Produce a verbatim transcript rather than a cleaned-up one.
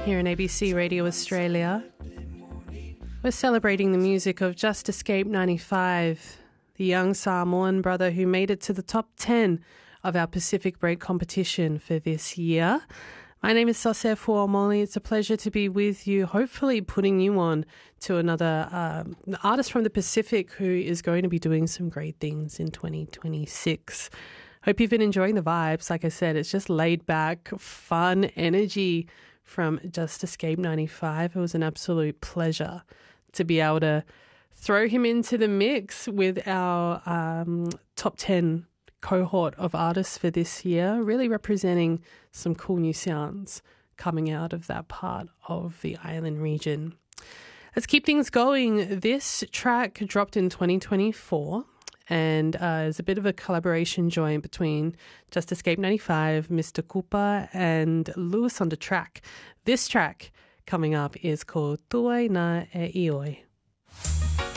here on A B C Radio Australia. We're celebrating the music of Just Escape ninety-five, the young Samoan brother who made it to the top ten of our Pacific Break competition for this year. My name is Sose Fuomoli. It's a pleasure to be with you, hopefully putting you on to another um, artist from the Pacific who is going to be doing some great things in twenty twenty-six. Hope you've been enjoying the vibes. Like I said, it's just laid back, fun energy from Just Escape ninety-five. It was an absolute pleasure to be able to throw him into the mix with our um, top ten cohort of artists for this year, really representing some cool new sounds coming out of that part of the island region. Let's keep things going. This track dropped in twenty twenty-four and uh, is a bit of a collaboration joint between Just Escape ninety-five, Mister Cooper and Lewis on the track. This track coming up is called Tuai Na e Ioi.